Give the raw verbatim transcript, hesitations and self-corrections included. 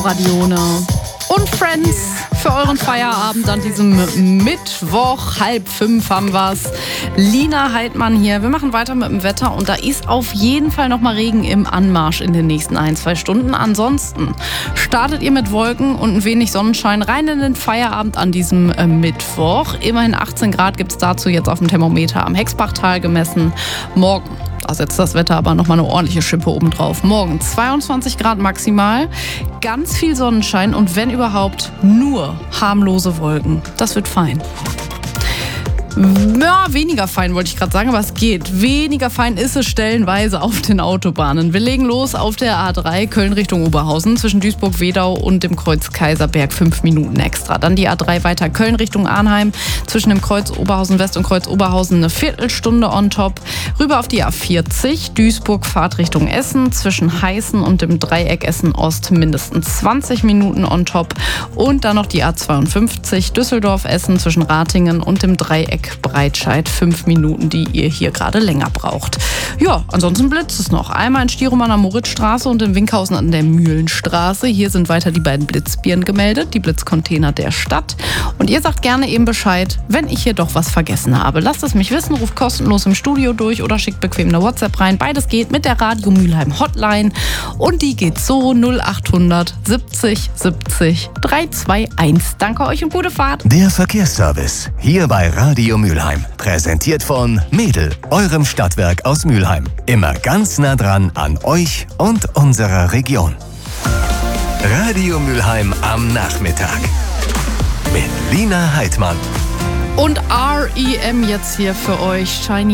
Radione und Friends für euren Feierabend an diesem Mittwoch. Halb fünf haben wir's. Lina Heidmann hier. Wir machen weiter mit dem Wetter und da ist auf jeden Fall nochmal Regen im Anmarsch in den nächsten ein, zwei Stunden. Ansonsten startet ihr mit Wolken und ein wenig Sonnenschein rein in den Feierabend an diesem äh, Mittwoch. Immerhin achtzehn Grad gibt's dazu jetzt auf dem Thermometer am Hexbachtal gemessen. Morgen, da setzt das Wetter aber nochmal eine ordentliche Schippe obendrauf. Morgen zweiundzwanzig Grad maximal, ganz viel Sonnenschein und wenn überhaupt nur harmlose Wolken. Das wird fein. Ja, weniger fein wollte ich gerade sagen, aber es geht. Weniger fein ist es stellenweise auf den Autobahnen. Wir legen los auf der A drei Köln Richtung Oberhausen zwischen Duisburg-Wedau und dem Kreuz Kaiserberg. Fünf Minuten extra. Dann die A drei weiter Köln Richtung Arnheim zwischen dem Kreuz Oberhausen West und Kreuz Oberhausen eine Viertelstunde on top. Rüber auf die A vierzig Duisburg Fahrt Richtung Essen zwischen Heißen und dem Dreieck Essen Ost mindestens zwanzig Minuten on top. Und dann noch die A zweiundfünfzig Düsseldorf Essen zwischen Ratingen und dem Dreieck Breitscheid, fünf Minuten, die ihr hier gerade länger braucht. Ja, ansonsten blitzt es noch. Einmal in Stirum an der Moritzstraße und in Winkhausen an der Mühlenstraße. Hier sind weiter die beiden Blitzbirnen gemeldet, die Blitzcontainer der Stadt. Und ihr sagt gerne eben Bescheid, wenn ich hier doch was vergessen habe. Lasst es mich wissen, ruft kostenlos im Studio durch oder schickt bequem eine WhatsApp rein. Beides geht mit der Radio Mülheim Hotline. Und die geht so null achthundert siebzig siebzig dreihunderteinundzwanzig. Danke euch und gute Fahrt. Der Verkehrsservice hier bei Radio Mülheim. Präsentiert von Mädel, eurem Stadtwerk aus Mülheim. Immer ganz nah dran an euch und unserer Region. Radio Mülheim am Nachmittag. Mit Lina Heidmann. Und R E M jetzt hier für euch. Shiny